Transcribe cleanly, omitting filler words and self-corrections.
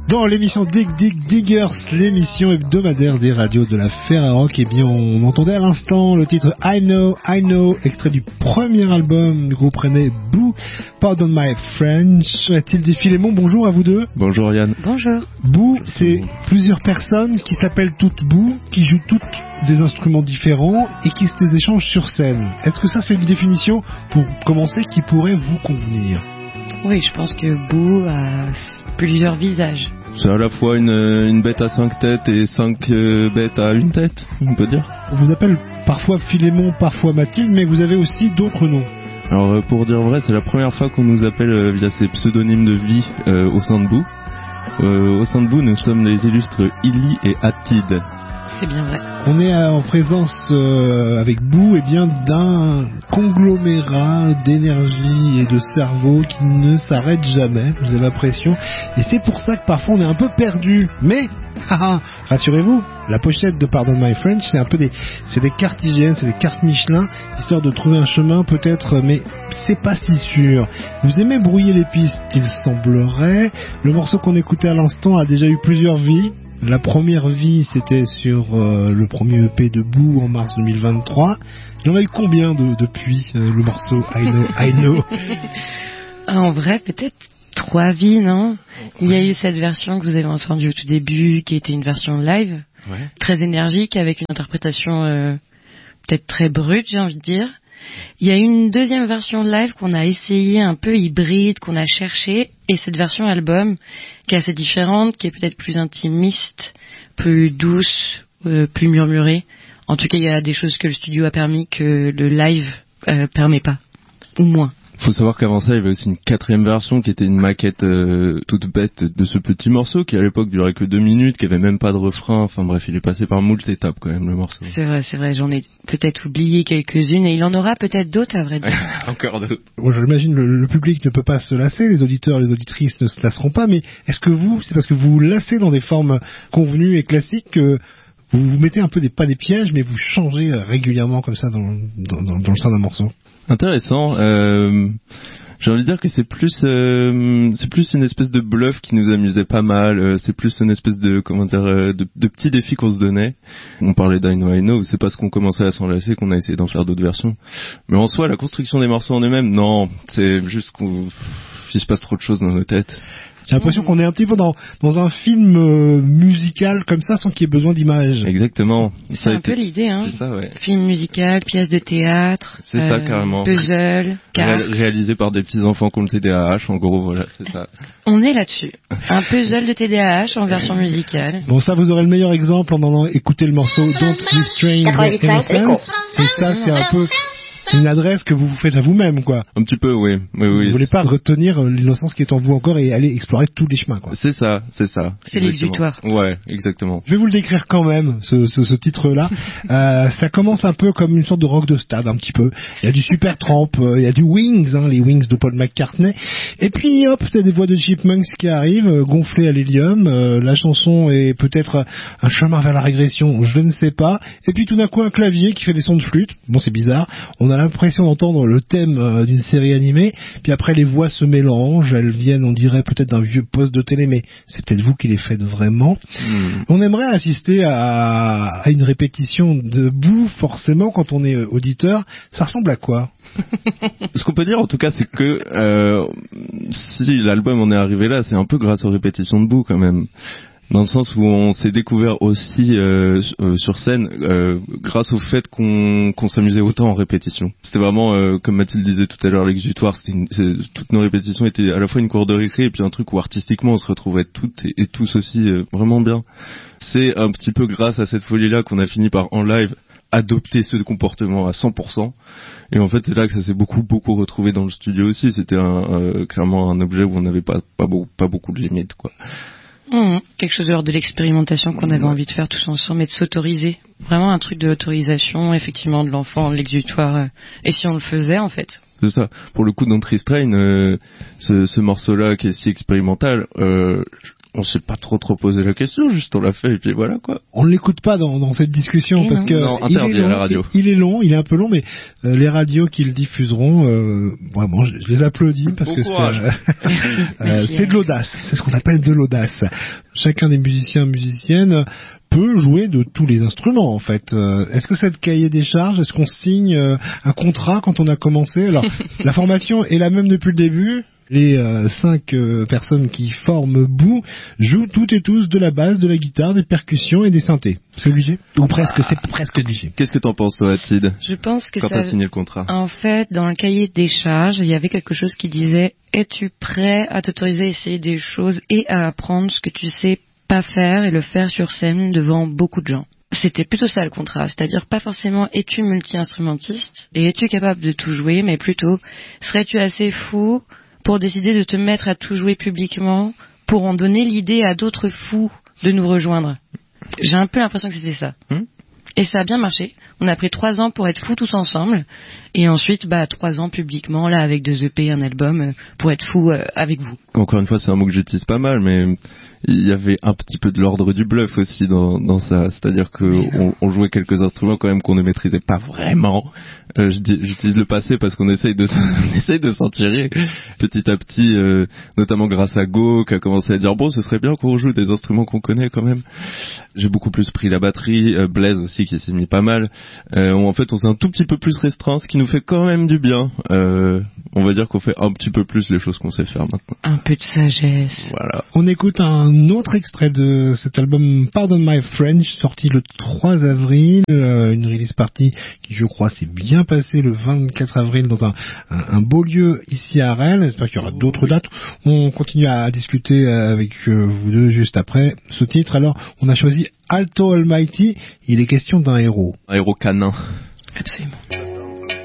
Dans l'émission Dig Dig Diggers, l'émission hebdomadaire des radios de la Ferrarock, eh bien, on entendait à l'instant le titre I Know, extrait du premier album du groupe rennais Boo, Pardon My French. Mathilde et Philémon, bonjour à vous deux. Bonjour Yann. Bonjour. Boo, c'est plusieurs personnes qui s'appellent toutes Boo, qui jouent toutes des instruments différents et qui se les échangent sur scène. Est-ce que ça, c'est une définition, pour commencer, qui pourrait vous convenir? Oui, je pense que Boo a plusieurs visages. C'est à la fois une bête à 5 têtes et 5 bêtes à une tête, on peut dire. On vous appelle parfois Philémon, parfois Mathilde, mais vous avez aussi d'autres noms. Alors pour dire vrai, c'est la première fois qu'on nous appelle via ces pseudonymes de vie au sein de Boo. Au sein de Boo, nous sommes les illustres Illy et Attid. C'est bien vrai. On est en présence avec Boo, bien d'un conglomérat d'énergie et de cerveau qui ne s'arrête jamais, vous avez l'impression, et c'est pour ça que parfois on est un peu perdu. Mais rassurez-vous, la pochette de Pardon My French, c'est un peu des cartes hygiène, c'est des cartes Michelin, histoire de trouver un chemin peut-être, mais c'est pas si sûr. Vous aimez brouiller les pistes, il semblerait. Le morceau qu'on écoutait à l'instant a déjà eu plusieurs vies. La première vie, c'était sur le premier EP de Boo en mars 2023. Il y en a eu combien depuis le morceau I Know? En vrai, peut-être 3 vies, non? Il y a eu cette version que vous avez entendue au tout début, qui était une version live, très énergique, avec une interprétation peut-être très brute, j'ai envie de dire. Il y a une deuxième version live qu'on a essayé un peu hybride, qu'on a cherché, et cette version album qui est assez différente, qui est peut-être plus intimiste, plus douce, plus murmurée. En tout cas, il y a des choses que le studio a permis que le live permet pas, ou moins. Faut savoir qu'avant ça, il y avait aussi une 4e version qui était une maquette toute bête de ce petit morceau qui à l'époque durait que 2 minutes, qui avait même pas de refrain. Enfin bref, il est passé par moult étapes quand même le morceau. C'est vrai, j'en ai peut-être oublié quelques-unes et il en aura peut-être d'autres à vrai dire. Encore d'autres. Bon, j'imagine le public ne peut pas se lasser, les auditeurs, les auditrices ne se lasseront pas, mais est-ce que c'est parce que vous vous lassez dans des formes convenues et classiques que vous mettez un peu des pièges, mais vous changez régulièrement comme ça dans le sein d'un morceau? Intéressant. J'ai envie de dire que c'est plus une espèce de bluff qui nous amusait pas mal. C'est plus une espèce de de petits défis qu'on se donnait. On parlait d'I Know, c'est parce qu'on commençait à s'en lasser qu'on a essayé d'en faire d'autres versions. Mais en soi, la construction des morceaux en eux-mêmes, non, c'est juste qu'il se passe trop de choses dans nos têtes. J'ai l'impression qu'on est un petit peu dans un film musical comme ça, sans qu'il y ait besoin d'images. Exactement. C'est un peu l'idée, hein. C'est ça, ouais. Film musical, pièce de théâtre. C'est ça, carrément. Puzzle, cartes. Réalisé par des petits enfants qui ont le TDAH, en gros, voilà, c'est ça. On est là-dessus. Un puzzle de TDAH en version musicale. Bon, ça, vous aurez le meilleur exemple en allant écouter le morceau Don't Restrain Your Innocence. Et ça, c'est un peu une adresse que vous faites à vous-même, quoi. Un petit peu, oui. Vous voulez pas retenir l'innocence qui est en vous encore et aller explorer tous les chemins, quoi. C'est ça. C'est l'exutoire. Ouais, exactement. Je vais vous le décrire quand même, ce titre-là. Ça commence un peu comme une sorte de rock de stade, un petit peu. Il y a du Supertramp, il y a du Wings, les Wings de Paul McCartney. Et puis, hop, t'as des voix de Chipmunks qui arrivent, gonflées à l'hélium. La chanson est peut-être un chemin vers la régression, je ne sais pas. Et puis tout d'un coup, un clavier qui fait des sons de flûte. Bon, c'est bizarre. On a l'impression d'entendre le thème d'une série animée, puis après les voix se mélangent, elles viennent, on dirait peut-être d'un vieux poste de télé, mais c'est peut-être vous qui les faites vraiment. On aimerait assister à une répétition de Boo, forcément, quand on est auditeur. Ça ressemble à quoi? Ce qu'on peut dire en tout cas, c'est que si l'album en est arrivé là, c'est un peu grâce aux répétitions de Boo quand même. Dans le sens où on s'est découvert aussi sur scène grâce au fait qu'on s'amusait autant en répétition. C'était vraiment, comme Mathilde disait tout à l'heure, l'exutoire. Toutes nos répétitions étaient à la fois une cour de récré et puis un truc où artistiquement on se retrouvait toutes et tous aussi vraiment bien. C'est un petit peu grâce à cette folie-là qu'on a fini par en live adopter ce comportement à 100%. Et en fait, c'est là que ça s'est beaucoup retrouvé dans le studio aussi. C'était clairement un objet où on n'avait pas beaucoup de limites, quoi. Quelque chose de l'ordre de l'expérimentation qu'on avait envie de faire tous ensemble et de s'autoriser. Vraiment un truc de l'autorisation, effectivement, de l'enfant, de l'exutoire. Et si on le faisait, en fait. C'est ça. Pour le coup, Don't Restrain, ce morceau-là qui est si expérimental, On s'est pas trop posé la question, juste on l'a fait et puis voilà quoi. On ne l'écoute pas dans cette discussion Et parce non. que Non, interdit à la radio. il est long, il est un peu long, mais les radios qui le diffuseront, vraiment, je les applaudis parce Bon que courage. c'est de l'audace, c'est ce qu'on appelle de l'audace. Chacun des musiciennes peut jouer de tous les instruments en fait. Est-ce que c'est le cahier des charges? Est-ce qu'on signe un contrat quand on a commencé? Alors la formation est la même depuis le début. Les 5 personnes qui forment Boo jouent toutes et tous de la basse, de la guitare, des percussions et des synthés. C'est obligé? Ou presque, c'est presque obligé. Qu'est-ce que t'en penses toi, Tid, Je pense que quand ça... t'as signé le contrat? En fait, dans le cahier des charges, il y avait quelque chose qui disait « Es-tu prêt à t'autoriser à essayer des choses et à apprendre ce que tu sais pas faire et le faire sur scène devant beaucoup de gens ?» C'était plutôt ça le contrat, c'est-à-dire pas forcément es-tu multi-instrumentiste et es-tu capable de tout jouer, mais plutôt serais-tu assez fou pour décider de te mettre à tout jouer publiquement pour en donner l'idée à d'autres fous de nous rejoindre. J'ai un peu l'impression que c'était ça. Et ça a bien marché. On a pris 3 ans pour être fous tous ensemble. Et ensuite, 3 ans publiquement, là, avec 2 EP, un album, pour être fous avec vous. Encore une fois, c'est un mot que j'utilise pas mal, mais il y avait un petit peu de l'ordre du bluff aussi dans ça. C'est-à-dire que on jouait quelques instruments quand même qu'on ne maîtrisait pas vraiment. J'utilise le passé parce qu'on essaye de s'en tirer petit à petit, notamment grâce à Go qui a commencé à dire bon, ce serait bien qu'on joue des instruments qu'on connaît quand même. J'ai beaucoup plus pris la batterie, Blaise aussi qui s'est mis pas mal. En fait, on s'est un tout petit peu plus restreint, ce qui nous fait quand même du bien. On va dire qu'on fait un petit peu plus les choses qu'on sait faire maintenant. Un peu de sagesse. Voilà. On écoute un autre extrait de cet album Pardon My French, sorti le 3 avril, une release party qui je crois s'est bien passée le 24 avril dans un beau lieu ici à Rennes. J'espère qu'il y aura d'autres dates. On continue à discuter avec vous deux juste après ce titre. Alors, on a choisi Alto Almighty. Il est question d'un héros. Un héros canin. Absolument.